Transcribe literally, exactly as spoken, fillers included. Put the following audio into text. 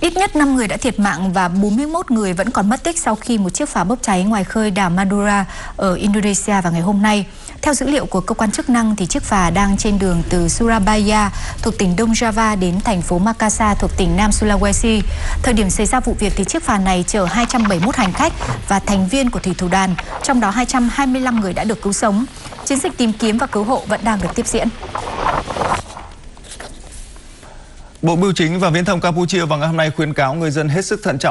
Ít nhất năm người đã thiệt mạng và bốn mươi mốt người vẫn còn mất tích sau khi một chiếc phà bốc cháy ngoài khơi đảo Madura ở Indonesia vào ngày hôm nay. Theo dữ liệu của cơ quan chức năng, thì chiếc phà đang trên đường từ Surabaya thuộc tỉnh Đông Java đến thành phố Makassar thuộc tỉnh Nam Sulawesi. Thời điểm xảy ra vụ việc thì chiếc phà này chở hai trăm bảy mươi mốt hành khách và thành viên của thủy thủ đoàn, trong đó hai trăm hai mươi lăm người đã được cứu sống. Chiến dịch tìm kiếm và cứu hộ vẫn đang được tiếp diễn. Bộ Bưu chính và Viễn thông Campuchia vào ngày hôm nay khuyến cáo người dân hết sức thận trọng